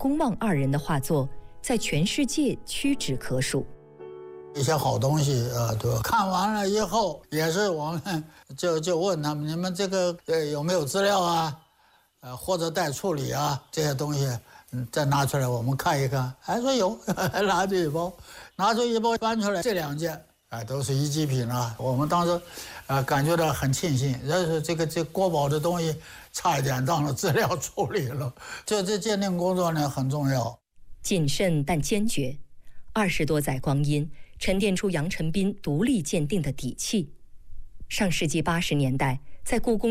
公望二人的画作在全世界屈指可数。 一些好东西啊，对吧？看完了以后，也是我们就问他们，你们这个有没有资料啊？或者待处理啊，这些东西，再拿出来我们看一看。还说有，还拿出一包搬出来，这2件都是一级品啊。我们当时感觉到很庆幸，这国宝的东西差一点当了资料处理了。这鉴定工作呢很重要， 谨慎但坚决，20多载光阴，沉淀出杨晨斌独立鉴定的底气。上世纪80年代，在故宫